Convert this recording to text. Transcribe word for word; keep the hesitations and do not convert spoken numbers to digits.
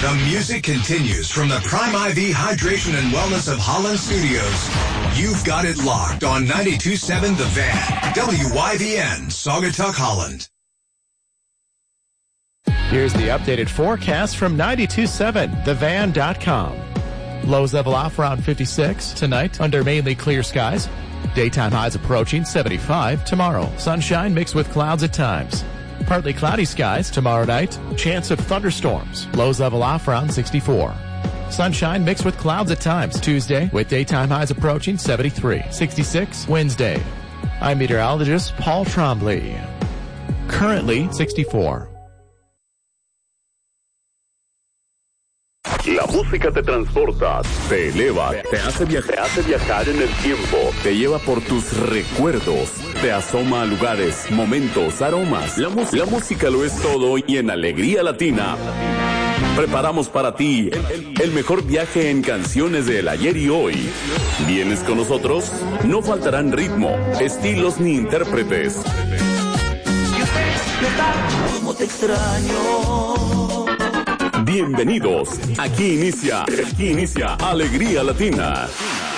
The music continues from the Prime I V Hydration and Wellness of Holland Studios. You've got it locked on ninety-two point seven The Van, W Y V N, Saugatuck, Holland. Here's the updated forecast from ninety-two point seven the van dot com. Lows level off around fifty-six tonight under mainly clear skies. Daytime highs approaching seventy-five tomorrow. Sunshine mixed with clouds at times. Partly cloudy skies tomorrow night. Chance of thunderstorms. Lows level off around sixty-four. Sunshine mixed with clouds at times. Tuesday with daytime highs approaching seventy-three. sixty-six Wednesday. I'm meteorologist Paul Trombley. Currently sixty-four. La música te transporta, te eleva, te hace viajar, te hace viajar en el tiempo, te lleva por tus recuerdos, te asoma a lugares, momentos, aromas. La, la música lo es todo y en Alegría Latina preparamos para ti el, el, el mejor viaje en canciones del ayer y hoy. ¿Vienes con nosotros? No faltarán ritmo, estilos ni intérpretes. ¿Cómo te extraño? Bienvenidos. Aquí inicia, aquí inicia Alegría Latina.